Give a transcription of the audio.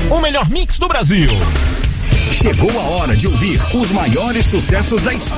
O melhor mix do Brasil. Chegou a hora de ouvir os maiores sucessos da história.